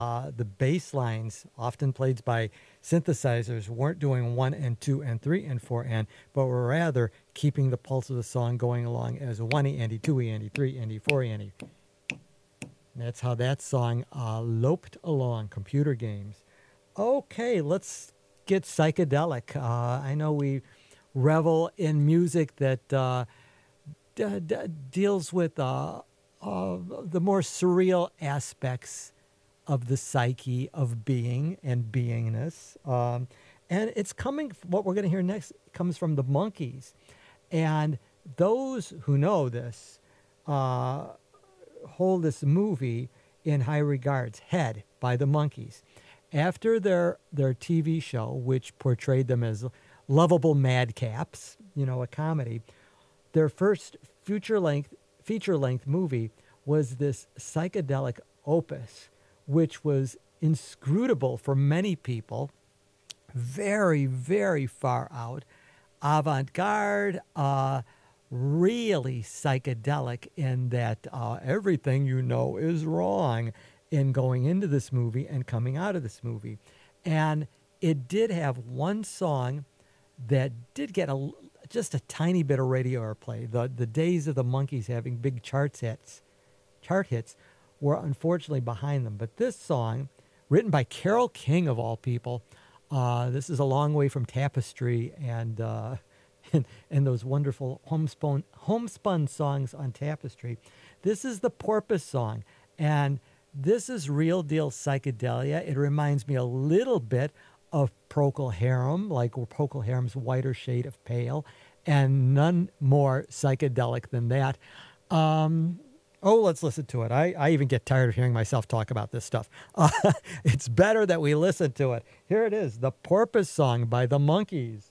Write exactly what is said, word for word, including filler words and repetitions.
Uh, the bass lines, often played by synthesizers, weren't doing one and two and three and four and, but were rather keeping the pulse of the song going along as one E, Andy, two E, Andy, three Andy, four Andy. That's how that song uh, loped along. Computer games. Okay, let's get psychedelic. Uh, I know we revel in music that uh, d- d- deals with uh, uh, the more surreal aspects of the psyche of being and beingness. Um, and it's coming, what we're going to hear next comes from the Monkees. And those who know this uh, hold this movie in high regards. Head by the Monkees. After their, their T V show, which portrayed them as lovable madcaps, you know, a comedy, their first feature-length feature-length movie was this psychedelic opus, which was inscrutable for many people, very, very far out, avant-garde, uh, really psychedelic in that uh, everything you know is wrong in going into this movie and coming out of this movie. And it did have one song that did get a, just a tiny bit of radio airplay. The, the days of the Monkees having big charts hits, chart hits were unfortunately behind them. But this song, written by Carole King of all people, uh, this is a long way from Tapestry and, uh, and and those wonderful homespun homespun songs on Tapestry. This is the Porpoise song, and this is real deal psychedelia. It reminds me a little bit of Procol Harum, like Procol Harum's Whiter Shade of Pale, and none more psychedelic than that. Um, Oh, let's listen to it. I, I even get tired of hearing myself talk about this stuff. Uh, it's better that we listen to it. Here it is, the Porpoise song by the Monkees.